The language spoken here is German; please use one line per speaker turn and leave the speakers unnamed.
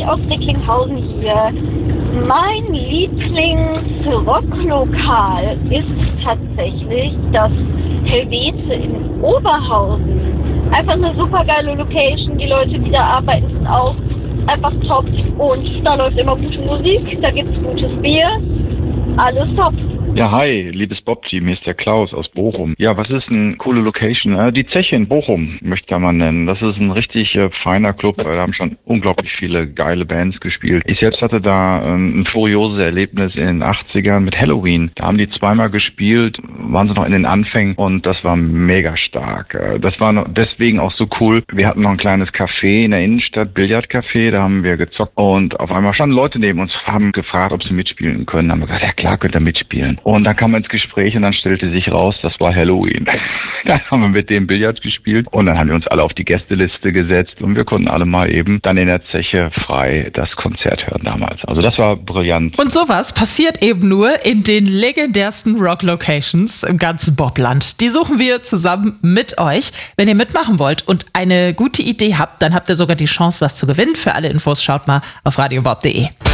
aus Recklinghausen hier. Mein Lieblings-Rocklokal ist tatsächlich das Helvete in Oberhausen. Einfach eine super geile Location. Die Leute, die da arbeiten, sind auch einfach top. Und da läuft immer gute Musik, da gibt's gutes Bier. Alles top.
Ja, hi, liebes Bob-Team, hier ist der Klaus aus Bochum. Ja, was ist eine coole Location? Die Zeche in Bochum möchte man nennen. Das ist ein richtig feiner Club. Da haben schon unglaublich viele geile Bands gespielt. Ich selbst hatte da ein furioses Erlebnis in den 80ern mit Halloween. Da haben die zweimal gespielt, waren sie noch in den Anfängen und das war mega stark. Das war deswegen auch so cool. Wir hatten noch ein kleines Café in der Innenstadt, Billardcafé, da haben wir gezockt und auf einmal standen Leute neben uns, haben gefragt, ob sie mitspielen können. Da haben wir gesagt, ja klar, könnt ihr mitspielen. Und dann kam man ins Gespräch und dann stellte sich raus, das war Halloween. Dann haben wir mit dem Billard gespielt und dann haben wir uns alle auf die Gästeliste gesetzt und wir konnten alle mal eben dann in der Zeche frei das Konzert hören damals. Also das war brillant.
Und sowas passiert eben nur in den legendärsten Rock-Locations im ganzen Bobland. Die suchen wir zusammen mit euch. Wenn ihr mitmachen wollt und eine gute Idee habt, dann habt ihr sogar die Chance, was zu gewinnen. Für alle Infos schaut mal auf radiobob.de.